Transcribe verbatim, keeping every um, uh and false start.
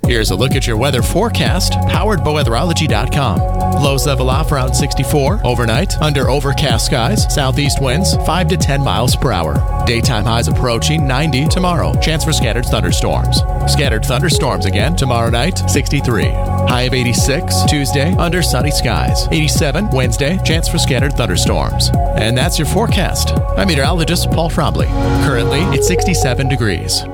Here's a look at your weather forecast, powered by weatherology dot com. Lows level off around sixty-four. Overnight, under overcast skies, southeast winds five to ten miles per hour. Daytime highs approaching ninety tomorrow. Chance for scattered thunderstorms. Scattered thunderstorms again tomorrow night, sixty-three. High of eighty-six. Tuesday, under sunny skies. eighty-seven. Wednesday, chance for scattered thunderstorms. And that's your forecast. I'm meteorologist Paul Frombley. Currently, it's sixty-seven degrees.